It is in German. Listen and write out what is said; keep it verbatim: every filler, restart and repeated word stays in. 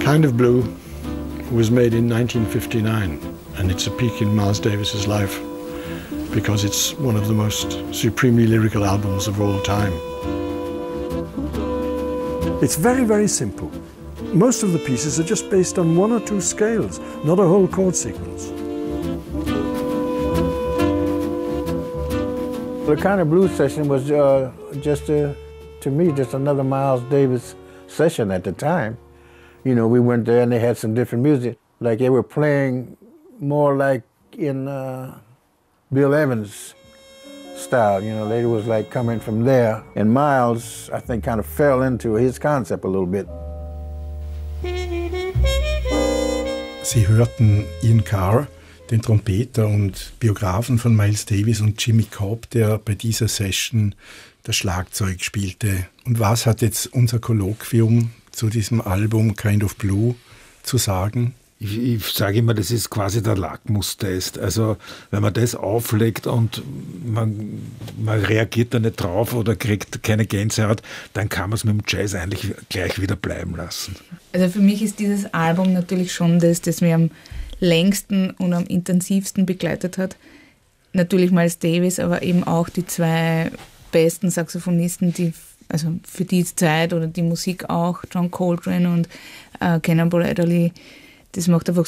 Kind of Blue was made in nineteen fifty-nine, and it's a peak in Miles Davis's life because it's one of the most supremely lyrical albums of all time. It's very, very simple. Most of the pieces are just based on one or two scales, not a whole chord sequence. The Kind of Blues session was uh, just, a, to me, just another Miles Davis session at the time. You know, we went there and they had some different music. Like they were playing more like in uh, Bill Evans' style. You know, they was like coming from there. And Miles, I think, kind of fell into his concept a little bit. Sie hörten Ian Carr, den Trompeter und Biografen von Miles Davis, und Jimmy Cobb, der bei dieser Session das Schlagzeug spielte. Und was hat jetzt unser Kolloquium zu diesem Album Kind of Blue zu sagen? Ich, ich sage immer, das ist quasi der Lackmustest. Also wenn man das auflegt und man, man reagiert da nicht drauf oder kriegt keine Gänsehaut, dann kann man es mit dem Jazz eigentlich gleich wieder bleiben lassen. Also für mich ist dieses Album natürlich schon das, das mir am längsten und am intensivsten begleitet hat. Natürlich Miles Davis, aber eben auch die zwei besten Saxophonisten, die also für die Zeit oder die Musik auch, John Coltrane und äh, Cannonball Adderley. Das macht einfach